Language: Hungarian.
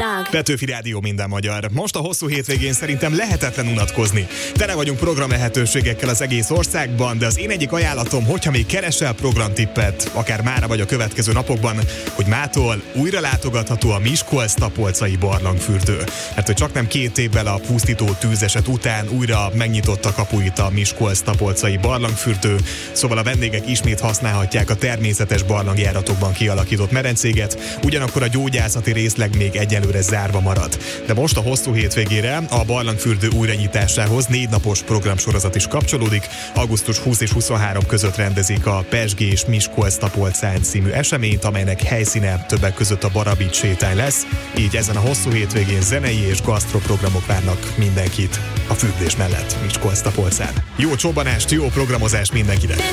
Világ. Petőfi Rádió, minden magyar. Most a hosszú hétvégén szerintem lehetetlen unatkozni. Tele vagyunk program lehetőségekkel az egész országban, de az én egyik ajánlatom, hogyha még keresel programtippet, akár mára vagy a következő napokban, hogy mától újra látogatható a Miskolc-Tapolcai barlangfürdő. Mert hogy csaknem 2 évvel a pusztító tűzeset után újra megnyitotta kapuit a Miskolc-Tapolcai barlangfürdő, szóval a vendégek ismét használhatják a természetes barlangjáratokban kialakított medencéget, ugyanakkor a gyógyászati részleg még egyelőre zárva marad. De most a hosszú hétvégére a barlangfürdő újranyitásához 4 napos programsorozat is kapcsolódik. Augusztus 20 és 23 között rendezik a Pezsgés Miskolc-Tapolcán című eseményt, amelynek helyszíne többek között a Barabics sétány lesz. Így ezen a hosszú hétvégén zenei és gasztroprogramok várnak mindenkit a fürdés mellett Miskolc-Tapolcán. Jó csobbanást, jó programozást mindenkinek!